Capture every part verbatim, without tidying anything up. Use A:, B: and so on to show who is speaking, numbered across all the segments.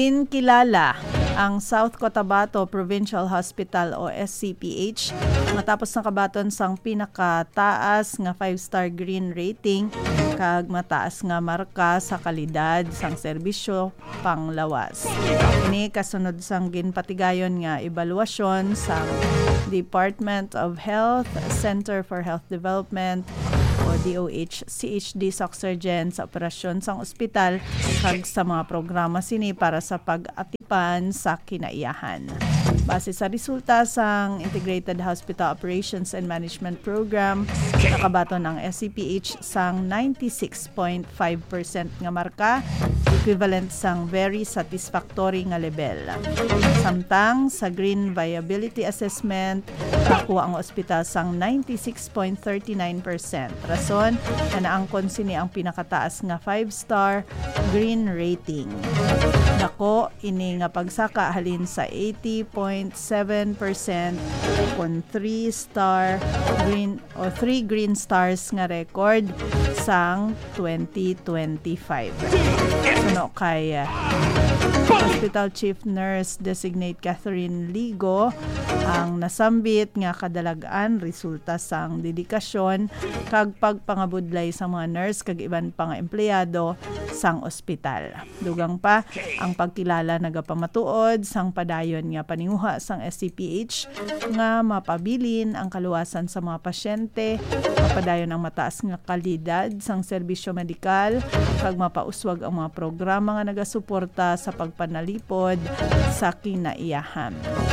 A: Ginkilala ang South Cotabato Provincial Hospital o S C P H matapos nakabaton sang pinakataas nga five-star green rating kag mataas nga marka sa kalidad sang serbisyo panglawas. Ini kasunod sang ginpatigayon nga ebaluasyon sa Department of Health, Center for Health Development o D O H C H D Surgeon sa operasyon sang ospital kag sa mga programa sini para sa pag-atipan sa kinaiyahan. Base sa resulta sang Integrated Hospital Operations and Management Program, nakabaton ang S C P H sang ninety-six point five percent nga marka, equivalent sang very satisfactory nga level. Samtang sa Green Viability Assessment, nakuha ang ospital sang ninety-six point three nine percent. Rason na naangkon sini ang pinakataas nga five-star green rating. Nako, ini nga pagsaka halin sa eighty point seven percent kung three star green o three green stars nga record sang twenty twenty-five. Suno kay uh, Hospital Chief Nurse Designate Catherine Ligo ang nasambit nga kadalagan resulta sang dedikasyon kag pagpangabudlay sa mga nurse kag iban pa nga empleyado sang ospital. Dugang pa ang pagkilala nagapamatuod sang padayon nga paninguha sang S C P H nga mapabilin ang kaluwasan sa mga pasyente, mapadayon ang mataas nga kalidad sang serbisyo medikal kag mapauswag ang mga programa nga nagasuporta sa pagpanalipod sa kinaiyahan.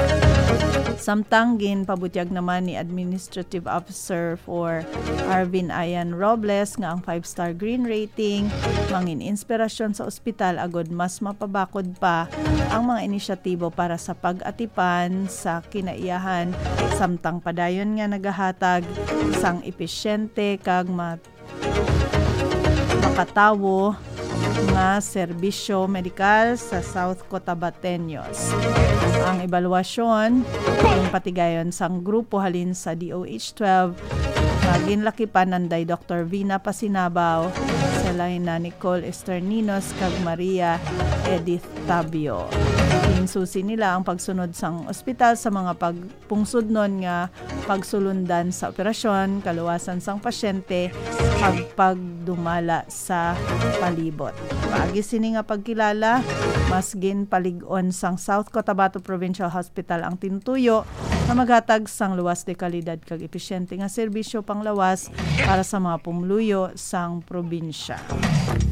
A: Samtang ginpabutyag naman ni Administrative Officer for Arvin Ayan Robles nga ang five-star green rating mangin inspirasyon sa ospital agod mas mapabakod pa ang mga inisyatibo para sa pag-atipan sa kinaiyahan samtang padayon nga nagahatag sang epesyente kag mat- makatawo nga serbisyo medikal sa South Cotabateños. Ang ebaluasyon yung patigayon sang grupo halin sa D O H twelve ginlaki pa nanday Doctor Vina Pasinabaw, Selena Nicole Esterninos kag Maria Edith Tabio. Insusi nila ang pagsunod sang ospital sa mga pagpungsod nun nga pagsulundan sa operasyon, kaluwasan sang pasyente kag pagdumala sa palibot. Paagi sini nga pagkilala, mas ginpalig-on sang South Cotabato Provincial Hospital ang tintuyo na maghatag sang luwas de kalidad kag epesyente nga serbisyo panglawas para sa mga pumluyo sang probinsya.